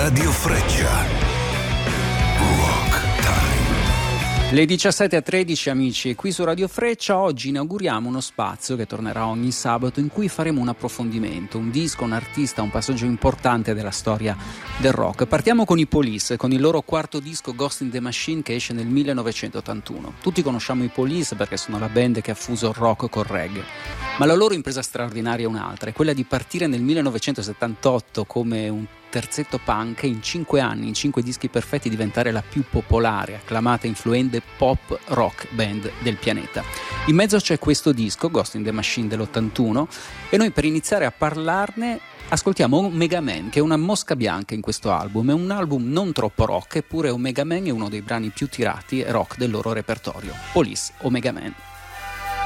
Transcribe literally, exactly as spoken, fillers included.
Radio Freccia. Rock Time. Le diciassette e tredici, amici, e qui su Radio Freccia oggi inauguriamo uno spazio che tornerà ogni sabato in cui faremo un approfondimento, un disco, un artista, un passaggio importante della storia del rock. Partiamo con i Police, con il loro quarto disco Ghost in the Machine, che esce nel millenovecentottantuno. Tutti conosciamo i Police perché sono la band che ha fuso il rock col reggae, ma la loro impresa straordinaria è un'altra, è quella di partire nel millenovecentosettantotto come un terzetto punk e in cinque anni, in cinque dischi perfetti, diventare la più popolare, acclamata e influente pop rock band del pianeta. In mezzo c'è questo disco, Ghost in the Machine dell'ottantuno, e noi per iniziare a parlarne ascoltiamo Omega Man, che è una mosca bianca in questo album. È un album non troppo rock, eppure Omega Man è uno dei brani più tirati rock del loro repertorio. Police, Omega Man.